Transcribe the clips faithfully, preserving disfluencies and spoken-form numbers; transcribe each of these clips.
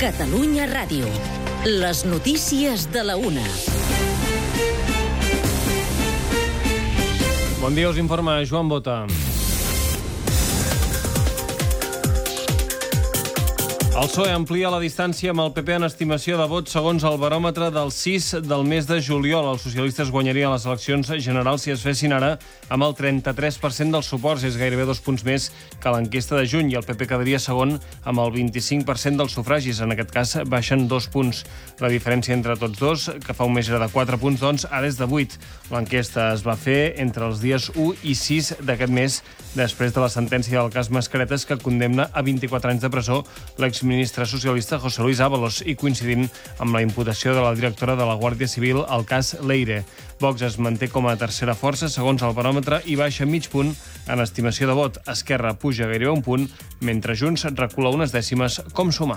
Catalunya Ràdio. Les notícies de la una. Bon dia, us informa Joan Bota. El P S O E amplia la distància amb el P P en estimació de vots segons el baròmetre del sis del mes de juliol. Els socialistes guanyarien les eleccions generals si es fessin ara amb el trenta-tres per cent dels suports. És gairebé dos punts més que l'enquesta de juny, i el P P quedaria segon amb el vint-i-cinc per cent dels sufragis. En aquest cas baixen dos punts. La diferència entre tots dos, que fa un mes era de quatre punts, doncs ara és de vuit. L'enquesta es va fer entre els dies u i sis d'aquest mes, després de la sentència del cas Mascaretes, que condemna a vint-i-quatre anys de presó l'exministre socialista José Luis Ábalos, i coincidint amb la imputació de la directora de la Guàrdia Civil al cas Leire. Vox es manté com a tercera força, segons el baròmetre, i baixa mig punt en estimació de vot. Esquerra puja gairebé un punt, mentre Junts recula unes dècimes. Com sumar?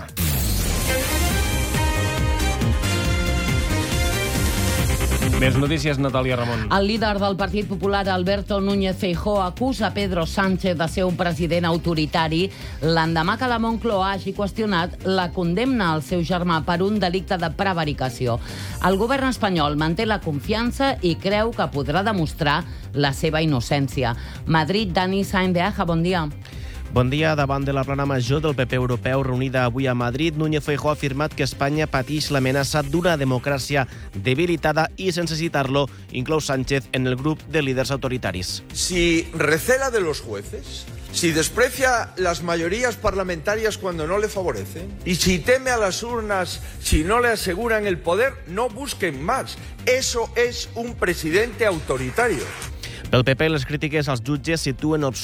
Més notícies, Natàlia Ramon. El líder del Partit Popular, Alberto Núñez Feijóo, acusa Pedro Sánchez de ser un president autoritari l'endemà que la Moncloa hagi qüestionat la condemna al seu germà per un delicte de prevaricació. El govern espanyol manté la confiança i creu que podrà demostrar la seva innocència. Madrid, Dani Sainz de Aja, bon dia. Bon dia. Davant de la plana major del P P europeu reunida avui a Madrid, Núñez Feijóo ha afirmat que Espanya pateix l'amenaça d'una democràcia debilitada i, sense citar-lo, inclou Sánchez en el grup de líders autoritaris. Si recela de los jueces, si desprecia las mayorías parlamentarias cuando no le favorecen, y si teme a las urnas si no le aseguran el poder, no busquen más. Eso es un presidente autoritario. Pel P P, les crítiques als jutges situen